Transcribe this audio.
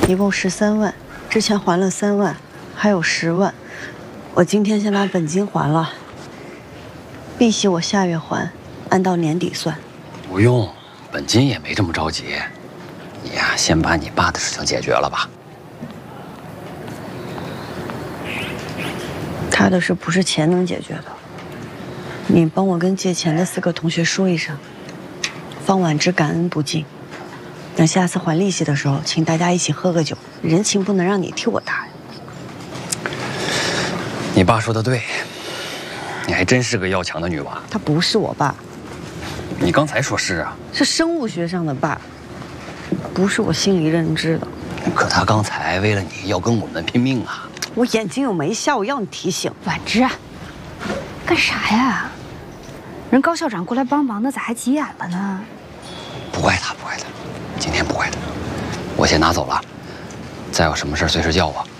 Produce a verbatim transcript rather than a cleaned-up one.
一共十三万，之前还了三万，还有十万。我今天先把本金还了，利息我下月还，按到年底算。 不用，本金也没这么着急。你呀，先把你爸的事情解决了吧。 他的事不是钱能解决的。你帮我跟借钱的四个同学说一声，方婉之感恩不尽。等下次还利息的时候，请大家一起喝个酒，人情不能让你替我搭呀。 你爸说的对，你还真是个要强的女娃。 他不是我爸， 你刚才说是啊， 是生物学上的爸，不是我心里认知的。 可他刚才为了你要跟我们拼命啊！ 我眼睛有没瞎，我要你提醒。 婉之，干啥呀？人高校长过来帮忙的，咋还急眼了呢？ 不怪他，不怪他，今天不怪他，我先拿走了。再有什么事随时叫我。